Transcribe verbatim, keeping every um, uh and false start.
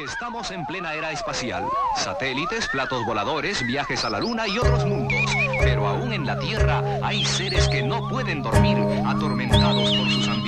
Estamos en plena era espacial. Satélites, platos voladores, viajes a la luna y otros mundos. Pero aún en la Tierra hay seres que no pueden dormir, atormentados por sus ansiedades.